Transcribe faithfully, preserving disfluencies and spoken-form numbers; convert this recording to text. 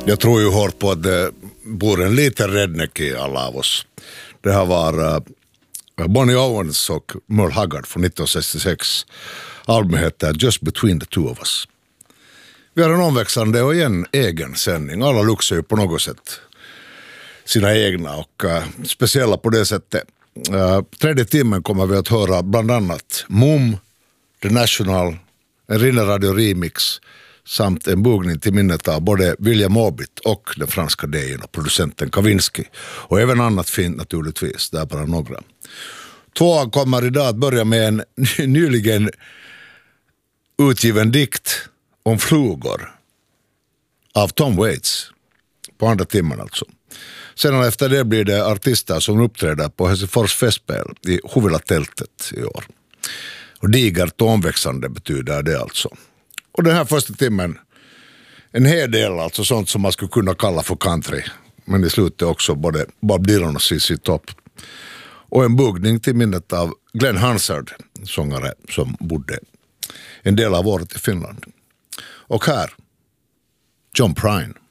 Jag tror ju hårt på att det bor en liten redneck i alla av oss. Det här var uh, Bonnie Owens och Merle Haggard från nittonhundrasextiosex. Albumet heter Just Between the Two of Us. Vi har en omväxlande och en egen sändning. Alla luxar ju på något sätt sina egna och uh, speciella på det sättet. Uh, tredje timmen kommer vi att höra bland annat Mum, The National, en Rinner-radio remix samt en bugning till minnet av både William Orbit och den franska D J:n och producenten Kavinsky. Och även annat fint naturligtvis, det är bara några. Tvåan kommer idag att börja med en nyligen utgiven dikt om flugor av Tom Waits på andra timmen alltså. Sedan efter det blir det artister som uppträder på Helsingfors festspel i Huvudtältet i år. Och digert och omväxande betyder det alltså. Och den här första timmen, en hel del alltså sånt som man skulle kunna kalla för country. Men i slutet också både Bob Dylan och C C Top. Och en bugning till minnet av Glenn Hansard, sångare som bodde en del av året i Finland. Och här, John Prine.